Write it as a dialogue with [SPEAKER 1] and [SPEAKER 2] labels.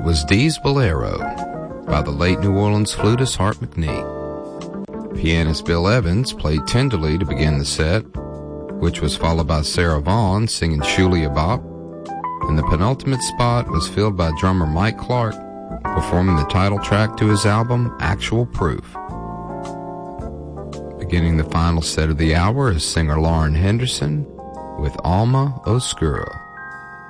[SPEAKER 1] was Dee's Bolero by the late New Orleans flutist Hart McNee. Pianist Bill Evans played Tenderly to begin the set, which was followed by Sarah Vaughan singing Shulia Bop, and the penultimate spot was filled by drummer Mike Clark performing the title track to his album, Actual Proof. Beginning the final set of the hour is singer Lauren Henderson with Alma Oscura.